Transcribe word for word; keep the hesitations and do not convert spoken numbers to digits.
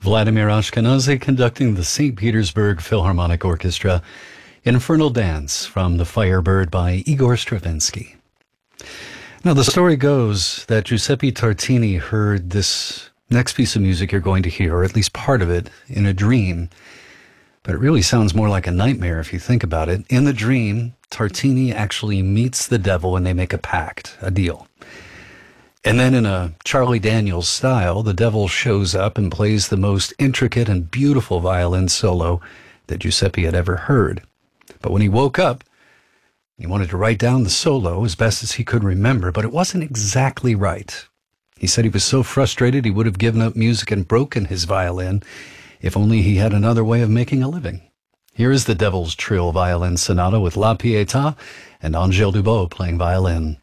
Vladimir Ashkenazy conducting the Saint Petersburg Philharmonic Orchestra, Infernal Dance from The Firebird by Igor Stravinsky. Now, the story goes that Giuseppe Tartini heard this next piece of music you're going to hear, or at least part of it, in a dream. But it really sounds more like a nightmare if you think about it. In the dream, Tartini actually meets the devil and they make a pact, a deal. And then in a Charlie Daniels style, the devil shows up and plays the most intricate and beautiful violin solo that Giuseppe had ever heard. But when he woke up, he wanted to write down the solo as best as he could remember, but it wasn't exactly right. He said he was so frustrated he would have given up music and broken his violin if only he had another way of making a living. Here is the Devil's Trill Violin Sonata with La Pietà and Angèle Dubos playing violin.